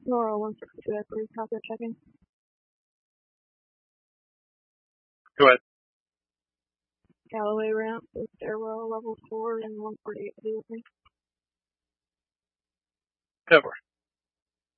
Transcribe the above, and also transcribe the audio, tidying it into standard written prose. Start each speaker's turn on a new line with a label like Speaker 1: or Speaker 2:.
Speaker 1: Nora 162, I believe, copy checking.
Speaker 2: Go ahead.
Speaker 1: Galloway ramp, stairwell, level 4, and 148, with me.
Speaker 2: Cover.